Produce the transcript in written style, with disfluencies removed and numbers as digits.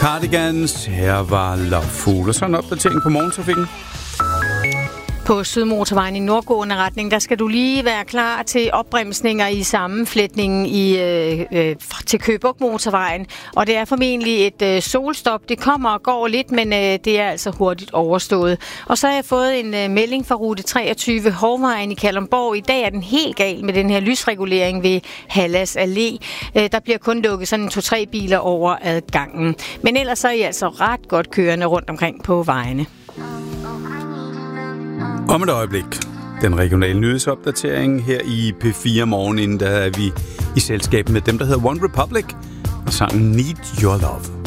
Cardigans, her var Loveful. Og så en opdatering på morgentrafikken. På Sydmotorvejen i nordgående retning, der skal du lige være klar til opbremsninger i sammenflætningen til Køge-Bugt-motorvejen. Og det er formentlig et solstop. Det kommer og går lidt, men det er altså hurtigt overstået. Og så har jeg fået en melding fra rute 23 Hovvejen i Kalundborg. I dag er den helt gal med den her lysregulering ved Hallas Allé. Der bliver kun lukket sådan 2-3 biler over adgangen. Men ellers så er I altså ret godt kørende rundt omkring på vejene. Om et øjeblik, den regionale nyhedsopdatering her i P4 Morgen, inden der er vi i selskab med dem, der hedder One Republic, og sangen Need Your Love.